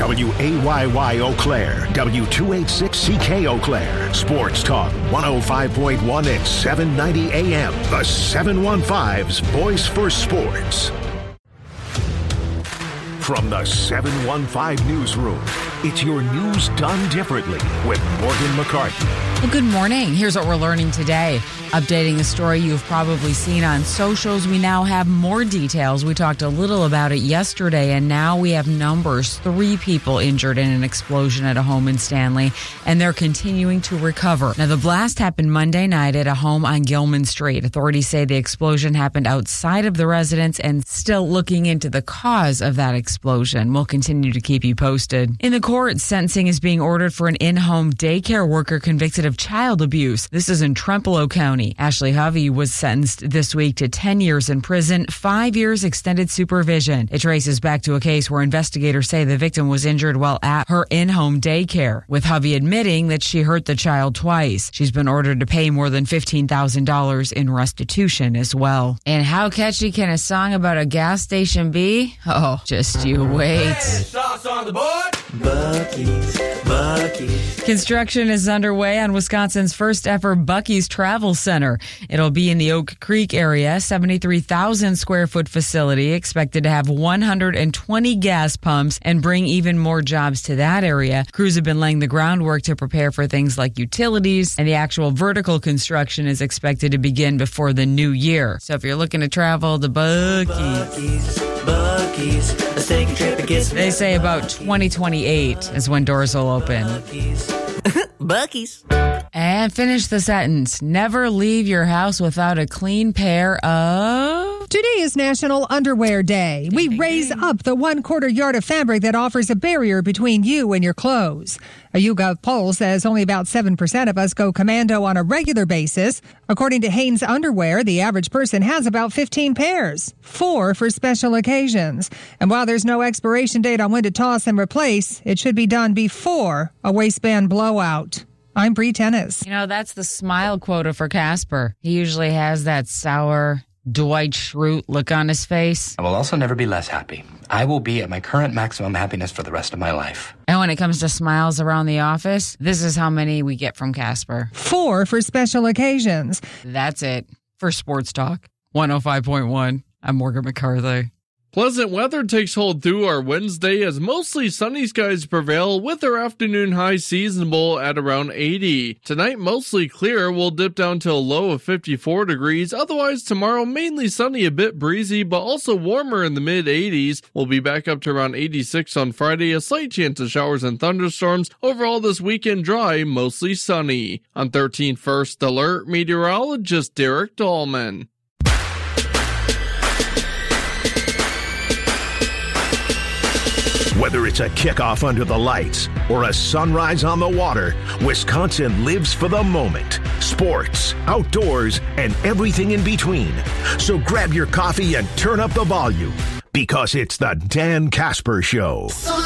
WAYY Eau Claire, W286CK Eau Claire, Sports Talk 105.1 at 790 AM. The 715's Voice for Sports. From the 715 Newsroom, it's your news done differently with Morgan McCarthy. Well, good morning. Here's what we're learning today. Updating a story you've probably seen on socials, we now have more details. We talked a little about it yesterday, and now we have numbers. 3 people injured in an explosion at a home in Stanley, and they're continuing to recover. Now, the blast happened Monday night at a home on Gilman Street. Authorities say the explosion happened outside of the residence and still looking into the cause of that explosion. We'll continue to keep you posted. In the court, sentencing is being ordered for an in-home daycare worker convicted of child abuse. This is in Trempealeau County. Ashley Hovey was sentenced this week to 10 years in prison, 5 years extended supervision. It traces back to a case where investigators say the victim was injured while at her in-home daycare, with Hovey admitting that she hurt the child twice. She's been ordered to pay more than $15,000 in restitution as well. And how catchy can a song about a gas station be? Oh, just you wait. Hey, sauce on the board. Buc-ee's. Construction is underway on Wisconsin's first ever Buc-ee's Travel Center. It'll be in the Oak Creek area, 73,000 square foot facility, expected to have 120 gas pumps and bring even more jobs to that area. Crews have been laying the groundwork to prepare for things like utilities, and the actual vertical construction is expected to begin before the new year. So if you're looking to travel to Buc-ee's, Let's take a trip and get some. They say about 2028 is when doors will open. Buc-ee's. And finish the sentence. Never leave your house without a clean pair of... Today is National Underwear Day. We raise up the 1/4 yard of fabric that offers a barrier between you and your clothes. A YouGov poll says only about 7% of us go commando on a regular basis. According to Hanes Underwear, the average person has about 15 pairs, 4 for special occasions. And while there's no expiration date on when to toss and replace, it should be done before a waistband blowout. I'm Bree Tennis. You know, that's the smile quota for Casper. He usually has that sour Dwight Schrute look on his face. I will also never be less happy. I will be at my current maximum happiness for the rest of my life. And when it comes to smiles around the office, this is how many we get from Casper. 4 for special occasions. That's it for Sports Talk 105.1. I'm Morgan McCarthy. Pleasant weather takes hold through our Wednesday as mostly sunny skies prevail with our afternoon high seasonable at around 80. Tonight mostly clear, we'll dip down to a low of 54 degrees. Otherwise tomorrow mainly sunny, a bit breezy, but also warmer in the mid 80s. We'll be back up to around 86 on Friday, a slight chance of showers and thunderstorms. Overall this weekend dry, mostly sunny. On 13 First Alert, meteorologist Derek Dahlman. Whether it's a kickoff under the lights or a sunrise on the water, Wisconsin lives for the moment. Sports, outdoors, and everything in between. So grab your coffee and turn up the volume because it's the Dan Casper Show.